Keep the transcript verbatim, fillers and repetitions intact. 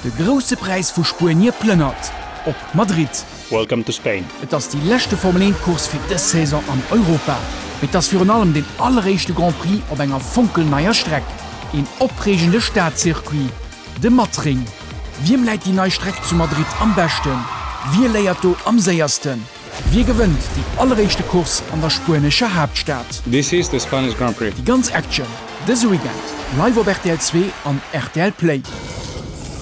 De grosse Preis vu Spanier plënnert op Madrid. Welcome to Spain. Et ass die lächte Formel eins-Kurs fir dës Saison an Europa. Mit ass fir allem den allerreichste Grand Prix op enger funkelneier Streck. En opregende Staatszirkuit. De Matring. Wiem läit die Neustreck zu Madrid am besten? Wie léiert do am säiersten? Wie gewënnt die allerreichste Kurs an der spanischer Hauptstadt? This is the Spanish Grand Prix. Die ganz Action. Dese Weekend. Live op R T L zwei an R T L Play.